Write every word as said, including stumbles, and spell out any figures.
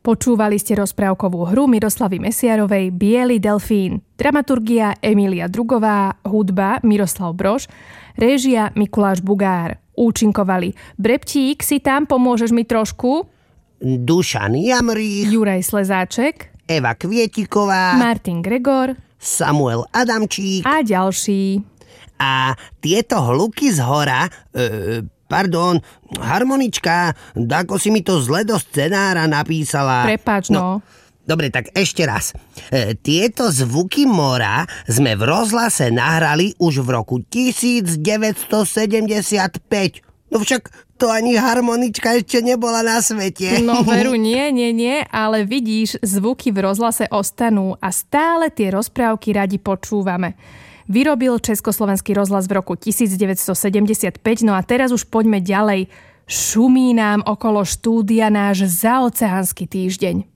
Počúvali ste rozprávkovú hru Miroslavy Mesiarovej Biely delfín. Dramaturgia Emília Drugová, hudba Miroslav Brož, réžia Mikuláš Bugár. Účinkovali Breptík, si tam, pomôžeš mi trošku? Dušan Jamrich, Juraj Slezáček, Eva Kvietiková, Martin Gregor, Samuel Adamčík a ďalší. A tieto hluky z hora, e, pardon, harmonička, dáko si mi to zle do scenára napísala. Prepáč, no. Dobre, tak ešte raz. E, tieto zvuky mora sme v rozhlase nahrali už v roku devätnásťsedemdesiatpäť. No však to ani harmonička ešte nebola na svete. No veru, nie, nie, nie, ale vidíš, zvuky v rozhlase ostanú a stále tie rozprávky radi počúvame. Vyrobil Československý rozhlas v roku devätnásťsedemdesiatpäť, no a teraz už poďme ďalej. Šumí nám okolo štúdia náš zaoceánsky týždeň.